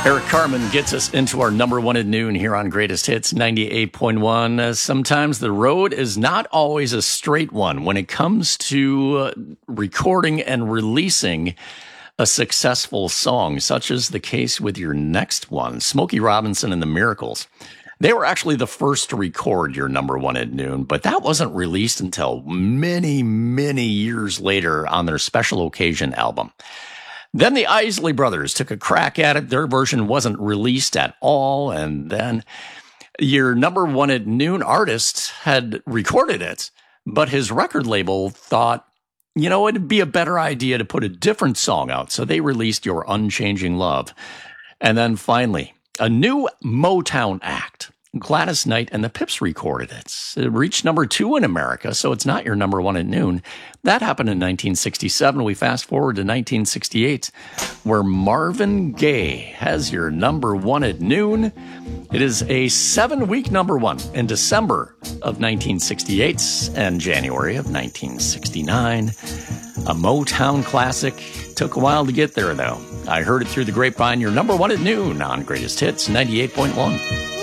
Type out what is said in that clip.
Eric Carmen gets us into our number one at noon here on Greatest Hits 98.1. Sometimes the road is not always a straight one when it comes to recording and releasing a successful song, such as the case with your next one, Smokey Robinson and the Miracles. They were actually the first to record your number one at noon, but that wasn't released until many, many years later on their Special Occasion album. Then the Isley Brothers took a crack at it. Their version wasn't released at all. And then your number one at noon artist had recorded it, but his record label thought, you know, it'd be a better idea to put a different song out. So they released Your Unchanging Love. And then finally, a new Motown act, Gladys Knight and the Pips, recorded it. It reached number 2 in America, so it's not your number one at noon. That happened in 1967. We fast forward to 1968, where Marvin Gaye has your number one at noon. It is a 7-week number one in December of 1968 and January of 1969. A Motown classic. Took a while to get there, though. I heard it through the grapevine. Your number one at noon on Greatest Hits 98.1.